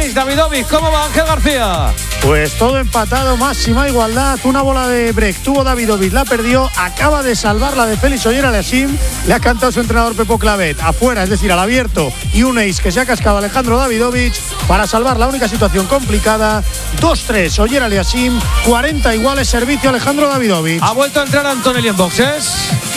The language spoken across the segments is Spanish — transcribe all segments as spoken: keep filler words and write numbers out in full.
seis, Davidovic. ¿Cómo va Ángel García? Pues todo empatado, máxima igualdad. Una bola de break tuvo Davidovic, la perdió. Acaba de salvar la de Félix Oyer-Aliassime. Le ha cantado su entrenador Pepo Clavet afuera, es decir, al abierto. Y un ace que se ha cascado Alejandro Davidovic para salvar la única situación complicada. dos tres, Oyer-Aliassime. cuarenta iguales, servicio Alejandro Davidovic. Ha vuelto a entrar Antonelli en boxes.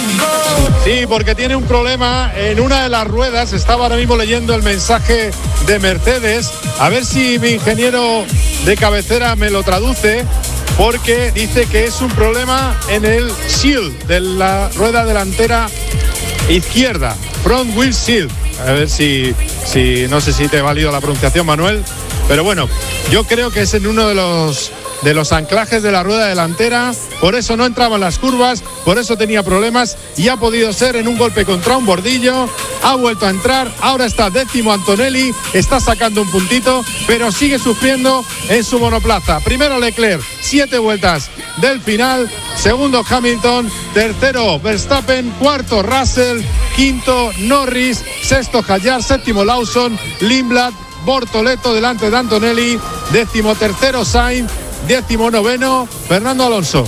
Sí, porque tiene un problema en una de las ruedas. Estaba ahora mismo leyendo el mensaje de Mercedes. A ver si mi ingeniero de cabecera me lo traduce, porque dice que es un problema en el shield de la rueda delantera izquierda, front wheel shield. A ver si, si no sé si te ha valido la pronunciación, Manuel, pero bueno, yo creo que es en uno de los de los anclajes de la rueda delantera, por eso no entraba en las curvas, por eso tenía problemas y ha podido ser en un golpe contra un bordillo. Ha vuelto a entrar, ahora está décimo Antonelli, está sacando un puntito, pero sigue sufriendo en su monoplaza. Primero Leclerc, siete vueltas del final, segundo Hamilton, tercero Verstappen, cuarto Russell, quinto Norris, sexto Hadjar, séptimo Lawson, Lindblad, Bortoleto delante de Antonelli, décimo tercero Sainz, décimo noveno Fernando Alonso.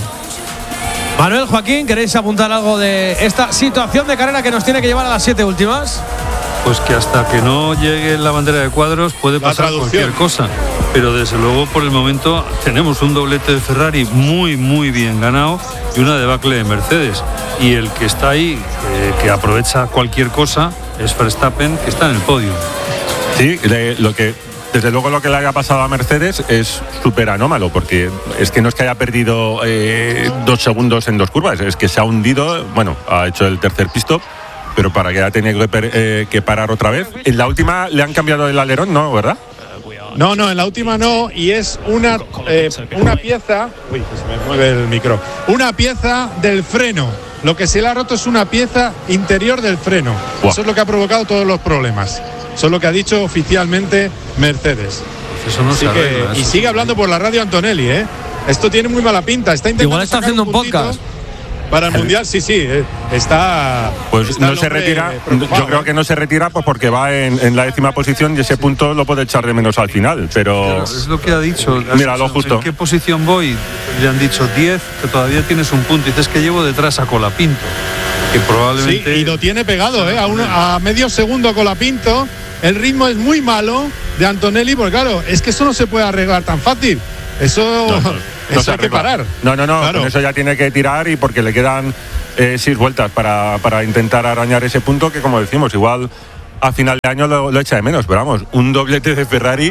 Manuel, Joaquín, ¿queréis apuntar algo de esta situación de carrera que nos tiene que llevar a las siete últimas? Pues que hasta que no llegue la bandera de cuadros puede pasar cualquier cosa, pero desde luego por el momento tenemos un doblete de Ferrari muy muy bien ganado y una debacle de Mercedes, y el que está ahí, eh, que aprovecha cualquier cosa, es Verstappen, que está en el podio. Sí, de, lo que desde luego lo que le haya pasado a Mercedes es súper anómalo, porque es que no es que haya perdido eh, dos segundos en dos curvas, es que se ha hundido. Bueno, ha hecho el tercer pit stop, pero para que haya tenido que, per, eh, que parar otra vez. En la última le han cambiado el alerón, ¿no? ¿Verdad? No, no, en la última no, y es una, eh, una pieza. Uy, que se me mueve el micro. Una pieza del freno. Lo que se le ha roto es una pieza interior del freno. Wow. Eso es lo que ha provocado todos los problemas. Eso es lo que ha dicho oficialmente Mercedes. Eso no se arregla, que, y sigue hablando por la radio Antonelli, ¿eh? Esto tiene muy mala pinta. Está intentando Igual está haciendo un podcast. Para el Mundial, sí, sí, está. Pues está no se retira. Yo creo que no se retira pues porque va en, en la décima posición y ese punto lo puede echar de menos al final. Pero. Claro, es lo que ha dicho. Mira, lo justo. ¿En qué posición voy? Le han dicho diez, que todavía tienes un punto. Y dices que llevo detrás a Colapinto, que probablemente. Sí, y lo tiene pegado, ¿eh? A, uno, a medio segundo Colapinto. El ritmo es muy malo de Antonelli, porque claro, es que eso no se puede arreglar tan fácil. Eso, no, no, eso no hay que parar. No, no, no, claro. Con eso ya tiene que tirar, y porque le quedan eh, seis vueltas para, para intentar arañar ese punto, que como decimos, igual a final de año lo, lo echa de menos. Pero vamos, un doblete de Ferrari,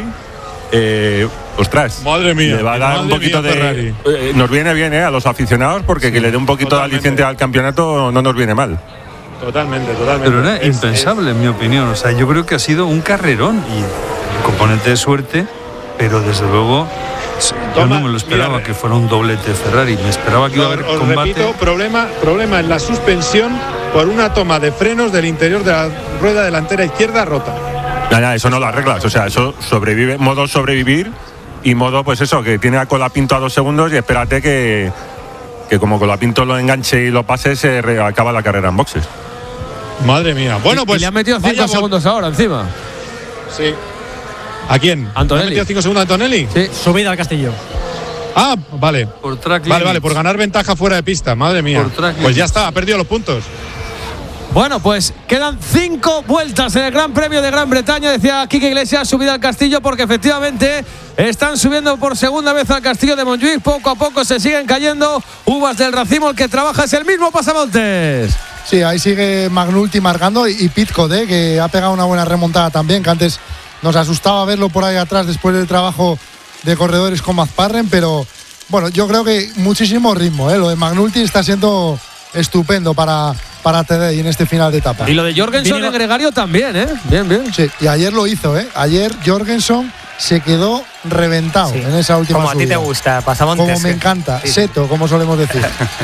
eh, ostras, madre mía, le va a dar un poquito mía, de. Eh, nos viene bien eh, a los aficionados, porque sí, que le dé un poquito totalmente de aliciente al campeonato no nos viene mal. Totalmente, totalmente. Pero era es, impensable, es... en mi opinión. O sea, yo creo que ha sido un carrerón y un componente de suerte, pero desde luego yo Toma, no me lo esperaba, mira, que fuera un doblete de Ferrari. Me esperaba que iba a haber os combate. Repito, problema, problema en la suspensión por una toma de frenos del interior de la rueda delantera izquierda rota. Ya, ya, eso no lo arreglas. O sea, eso sobrevive, modo sobrevivir y modo, pues eso, que tiene a Colapinto a dos segundos y espérate que, que como Colapinto lo enganche y lo pase, se re, acaba la carrera en boxes. Madre mía. Bueno, pues. Y le ha metido cinco segundos ahora encima. Sí. ¿A quién? Antonelli. ¿Le ha metido cinco segundos a Antonelli? Sí. Subida al Castillo. Ah, vale. Por track Vale, limits. Vale, por ganar ventaja fuera de pista. Madre mía. Por track pues ya está, ha perdido los puntos. Bueno, pues quedan cinco vueltas en el Gran Premio de Gran Bretaña. Decía Quique Iglesias, subida al Castillo, porque efectivamente están subiendo por segunda vez al Castillo de Montjuïc. Poco a poco se siguen cayendo uvas del racimo. El que trabaja es el mismo Pasamontes. Sí, ahí sigue Magnulti marcando, y Pitcock, ¿eh? Que ha pegado una buena remontada también, que antes nos asustaba verlo por ahí atrás después del trabajo de corredores con Mazparren, pero bueno, yo creo que muchísimo ritmo, ¿eh? Lo de Magnulti está siendo estupendo para, para T D y en este final de etapa. Y lo de Jorgensen de Gregario también, ¿eh? Bien, bien. Sí, y ayer lo hizo, ¿eh? Ayer Jorgensen se quedó reventado, sí, en esa última como subida. A ti te gusta, Pasamontes. Como me encanta, sí, seto, como solemos decir.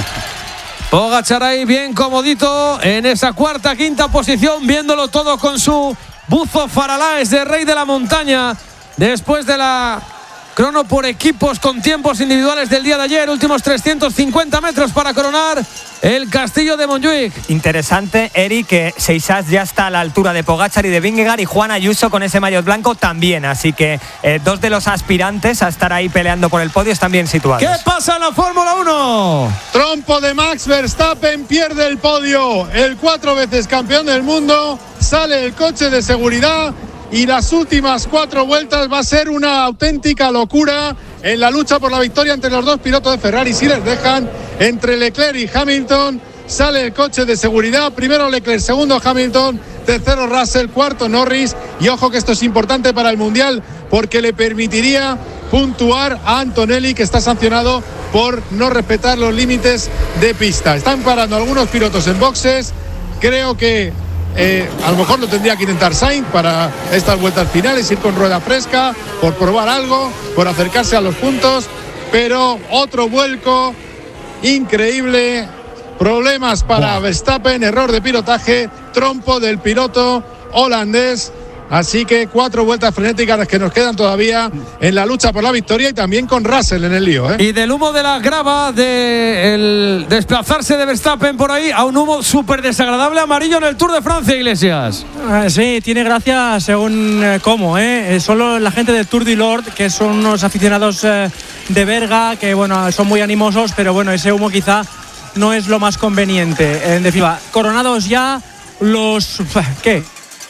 Pogačar ahí bien comodito en esa cuarta, quinta posición, viéndolo todo con su buzo Faralaes de Rey de la Montaña, después de la crono por equipos con tiempos individuales del día de ayer. Últimos trescientos cincuenta metros para coronar el Castillo de Montjuic. Interesante, Eric, que Seixas ya está a la altura de Pogačar y de Vingegaard, y Juan Ayuso con ese maillot blanco también. Así que eh, dos de los aspirantes a estar ahí peleando por el podio están bien situados. ¿Qué pasa en la Fórmula uno? Trompo de Max Verstappen, pierde el podio. El cuatro veces campeón del mundo, sale el coche de seguridad y las últimas cuatro vueltas va a ser una auténtica locura en la lucha por la victoria entre los dos pilotos de Ferrari. Si les dejan, entre Leclerc y Hamilton, sale el coche de seguridad. Primero Leclerc, segundo Hamilton, tercero Russell, cuarto Norris. Y ojo que esto es importante para el Mundial porque le permitiría puntuar a Antonelli, que está sancionado por no respetar los límites de pista. Están parando algunos pilotos en boxes. Creo que Eh, a lo mejor lo tendría que intentar Sainz para estas vueltas finales, ir con rueda fresca, por probar algo, por acercarse a los puntos, pero otro vuelco increíble, problemas para Verstappen, error de pilotaje, trompo del piloto holandés. Así que cuatro vueltas frenéticas las que nos quedan todavía en la lucha por la victoria, y también con Russell en el lío, ¿eh? Y del humo de la grava, del de desplazarse de Verstappen por ahí, a un humo súper desagradable amarillo en el Tour de Francia, Iglesias. Ah, sí, tiene gracia según eh, cómo, ¿eh? Solo la gente del Tour du Nord, que son unos aficionados eh, de Berga, que bueno, son muy animosos, pero bueno, ese humo quizá no es lo más conveniente. En definitiva, coronados ya los... ¿qué?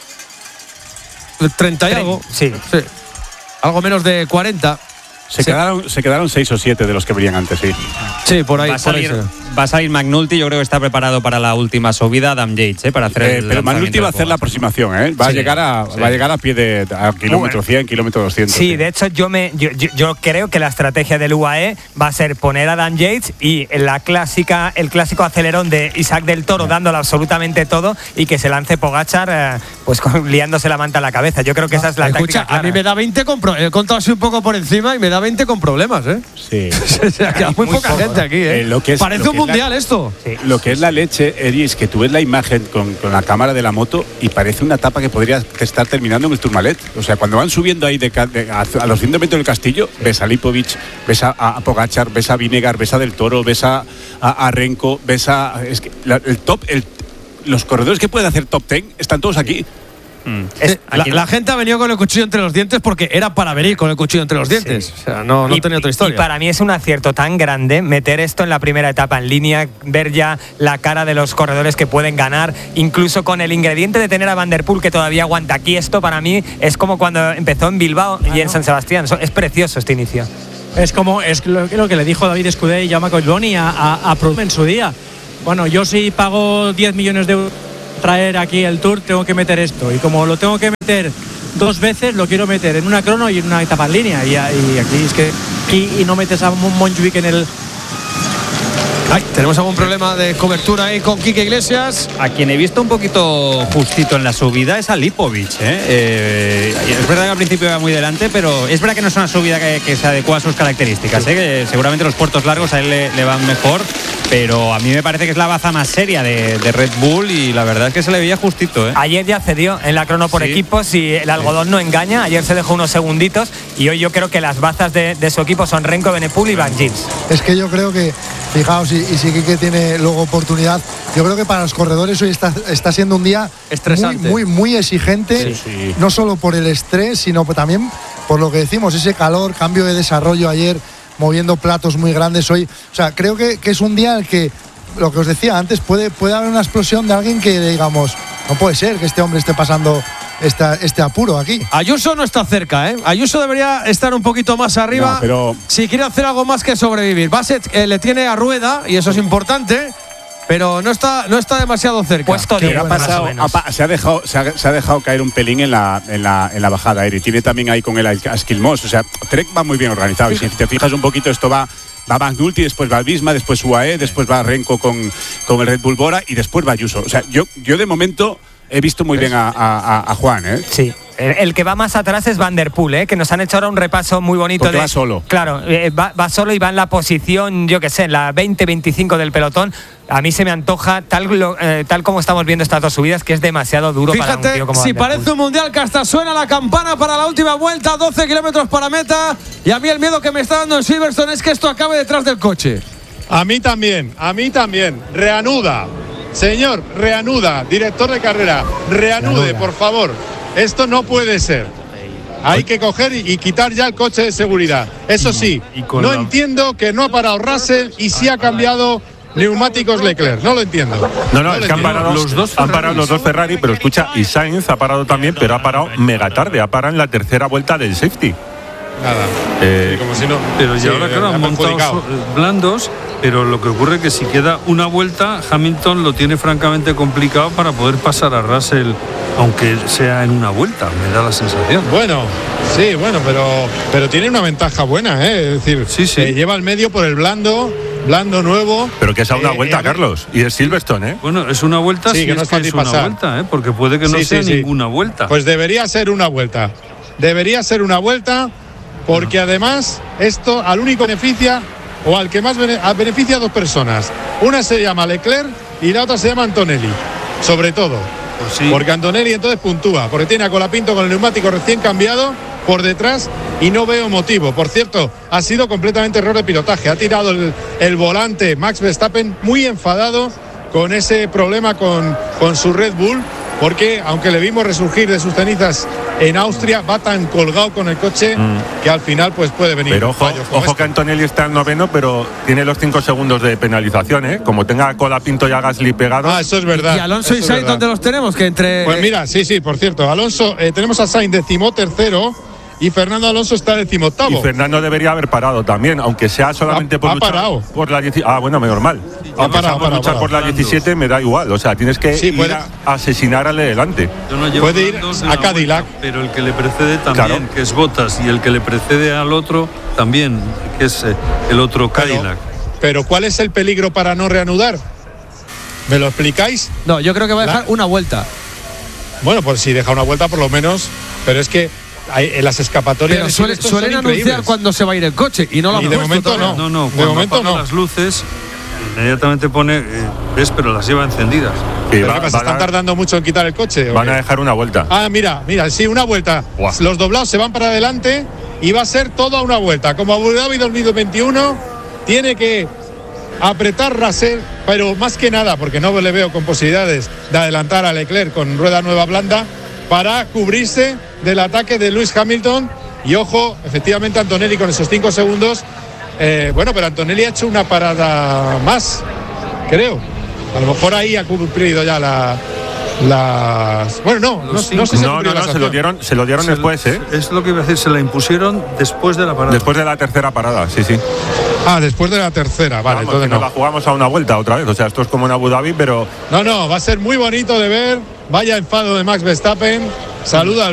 treinta y algo. Sí. sí. Algo menos de cuarenta. Se, sí. quedaron, se quedaron seis o siete de los que venían antes, sí. Sí, por ahí. Va a salir, por ahí va a salir McNulty, yo creo que está preparado para la última subida. Adam Yates, ¿eh? Para hacer eh, el pero McNulty va a hacer la próxima aproximación, ¿eh? Va, sí, a llegar a, sí. va a llegar a pie de a kilómetro cien, kilómetro doscientos. Sí, sí, de hecho yo me yo, yo, yo creo que la estrategia del U A E va a ser poner a Dan Yates y la clásica el clásico acelerón de Isaac del Toro, dándolo absolutamente todo, y que se lance Pogačar eh, pues con, liándose la manta a la cabeza. Yo creo que esa es la Escucha, táctica clara. A mí me da veinte con pro- he contado así un poco por encima y me da veinte con problemas, ¿eh? Sí. O sea, queda muy, muy poca poco, gente aquí, ¿eh? eh lo que es, Parece lo un que mundial la, esto. Sí. Lo que es la leche, Eri, es que tú ves la imagen con, con la cámara de la moto y parece una etapa que podría estar terminando en el Tourmalet. O sea, cuando van subiendo ahí de, de, a, a los cien metros del Castillo, ves a Lipovic, ves a, a Pogačar, ves a Vingegaard, ves a Del Toro, ves a, a, a Renko, ves a... Es que la, el top... El, los corredores que pueden hacer top ten están todos aquí. Mm. Es, la, la gente ha venido con el cuchillo entre los dientes porque era para venir con el cuchillo entre los dientes. Sí. O sea, no, no y, tenía otra historia. Y para mí es un acierto tan grande meter esto en la primera etapa en línea, ver ya la cara de los corredores que pueden ganar, incluso con el ingrediente de tener a Van der Poel que todavía aguanta aquí. Esto para mí es como cuando empezó en Bilbao ah, y en ¿no? San Sebastián. Es precioso este inicio. Es como es lo, lo que le dijo David Escudé y Jaume Collboni a, a, a Proust en su día. Bueno, yo sí pago diez millones de euros traer aquí el Tour, tengo que meter esto, y como lo tengo que meter dos veces, lo quiero meter en una crono y en una etapa en línea, y, y aquí es que aquí y no metes a Montjuic en el... Ay, tenemos algún problema de cobertura ahí con Quique Iglesias. A quien he visto un poquito justito en la subida es a Lipovic, ¿eh? Eh, es verdad que al principio iba muy delante, pero es verdad que no es una subida que, que se adecua a sus características, ¿eh? Que seguramente los puertos largos a él le, le van mejor, pero a mí me parece que es la baza más seria de, de Red Bull, y la verdad es que se le veía justito, ¿eh? Ayer ya cedió en la crono por sí. equipos y el algodón sí. no engaña. Ayer se dejó unos segunditos y hoy yo creo que las bazas de, de su equipo son Renko, Evenepoel y Van Gils. Es que yo creo que, fijaos, y, y si Quique tiene luego oportunidad, yo creo que para los corredores hoy está, está siendo un día estresante, muy, muy, muy exigente, sí, sí. no solo por el estrés, sino también por lo que decimos, ese calor, cambio de desarrollo ayer, moviendo platos muy grandes hoy. O sea, creo que, que es un día en el que, lo que os decía antes, puede, puede haber una explosión de alguien que digamos, no puede ser que este hombre esté pasando esta, este apuro aquí. Ayuso no está cerca, ¿eh? Ayuso debería estar un poquito más arriba, no, pero... si quiere hacer algo más que sobrevivir. Bassett eh, le tiene a Rueda y eso es importante, pero no está, no está demasiado cerca. Puesto de ha pasado, ha, se, ha dejado, se, ha, se ha dejado caer un pelín en la, en la, en la bajada, Eri. Tiene también ahí con el Asquilmos. O sea, Trek va muy bien organizado. Y si te fijas un poquito, esto va... Va McNulty, después va Visma, después U A E, después va Renko con, con el Red Bull Bora y después va Ayuso. O sea, yo, yo de momento he visto muy bien a, a, a Juan, ¿eh? Sí. El, el que va más atrás es Van der Poel, ¿eh? Que nos han hecho ahora un repaso muy bonito. Porque de, va solo. Claro, eh, va, va solo y va en la posición, yo qué sé, en la veinte veinticinco del pelotón. A mí se me antoja, tal, lo, eh, tal como estamos viendo estas dos subidas, que es demasiado duro. Fíjate, para un tío como si Van der Poel. parece un mundial que hasta suena la campana para la última vuelta, doce kilómetros para meta. Y a mí el miedo que me está dando en Silverstone es que esto acabe detrás del coche. A mí también, a mí también. Reanuda. Señor, reanuda. Director de carrera, reanude, reanuda. Por favor. Esto no puede ser. Hay que coger y quitar ya el coche de seguridad. Eso sí, no la... entiendo que no ha parado Russell y sí ha cambiado neumáticos Leclerc. No lo entiendo. No, no, no es que han parado los dos, han parado los dos Ferrari, pero escucha, y Sainz ha parado también, pero ha parado mega tarde. Ha parado en la tercera vuelta del safety. Nada. Eh, como si no. Pero sí, ya ahora, claro, han montado blandos, pero lo que ocurre es que si queda una vuelta, Hamilton lo tiene francamente complicado para poder pasar a Russell, aunque sea en una vuelta, me da la sensación. Bueno, sí, bueno, pero, pero tiene una ventaja buena, ¿eh? Es decir, sí, sí. Eh, lleva el medio por el blando, blando nuevo. Pero que es a una eh, vuelta, eh, y es Silverstone, ¿eh? Bueno, es una vuelta, sí, sí, que no es es fácil que es una pasar. vuelta, ¿eh? Porque puede que no sí, sea sí, sí. ninguna vuelta. Pues debería ser una vuelta. Debería ser una vuelta. Porque no. además esto al único beneficia o al que más bene, beneficia a dos personas. Una se llama Leclerc y la otra se llama Antonelli, sobre todo. Pues sí. Porque Antonelli entonces puntúa, porque tiene a Colapinto con el neumático recién cambiado por detrás y no veo motivo. Por cierto, ha sido completamente error de pilotaje. Ha tirado el, el volante Max Verstappen muy enfadado con ese problema con, con su Red Bull. Porque aunque le vimos resurgir de sus cenizas en Austria, va tan colgado con el coche mm. que al final pues puede venir. Pero ojo, ojo este. que Antonelli está en noveno, pero tiene los cinco segundos de penalización, ¿eh? Como tenga a Colapinto y a Gasly pegados. Ah, eso es verdad. ¿Y Alonso y Sainz dónde los tenemos? Que entre... Pues mira, sí, sí, por cierto, Alonso, eh, tenemos a Sainz decimotercero y Fernando Alonso está decimoctavo. Y Fernando debería haber parado también, aunque sea solamente ha, por ha luchar parado. por la diecisiete. Ah, bueno, normal. Ha parado, por luchar por la diecisiete me da igual. O sea, tienes que sí, ir puede... a asesinar al de delante. Yo no llevo puede ir a Cadillac. Vuelta, pero el que le precede también, claro. que es Bottas, y el que le precede al otro también, que es eh, el otro Cadillac. Pero, pero ¿cuál es el peligro para no reanudar? ¿Me lo explicáis? No, yo creo que va a dejar la... una vuelta. Bueno, pues si deja una vuelta por lo menos, pero es que hay, en las escapatorias pero suele, suelen anunciar cuando se va a ir el coche y no lo han y de momento no. No, no, de momento no. Las luces inmediatamente pone, eh, ves, pero las lleva encendidas. ¿Pero va, qué pasa? ¿Están a, tardando mucho en quitar el coche? Van a dejar una vuelta. Ah, mira, mira, sí, una vuelta. Buah. Los doblados se van para adelante y va a ser toda una vuelta. Como Abu Dhabi dos mil veintiuno, tiene que apretar Russell, pero más que nada, porque no le veo con posibilidades de adelantar a Leclerc con rueda nueva blanda, para cubrirse del ataque de Lewis Hamilton. Y ojo, efectivamente Antonelli con esos cinco segundos. Eh, bueno, pero Antonelli ha hecho una parada más, creo. A lo mejor ahí ha cumplido ya la, las. Bueno, no, no, no sé si no, no, no se lo dieron, se lo dieron se después, ¿eh? Es lo que iba a decir, se la impusieron después de la parada. Después de la tercera parada, sí, sí. Ah, después de la tercera, vale. Vamos, entonces no no. la jugamos a una vuelta otra vez. O sea, esto es como en Abu Dhabi, pero. No, no, va a ser muy bonito de ver. Vaya enfado de Max Verstappen. Saluda al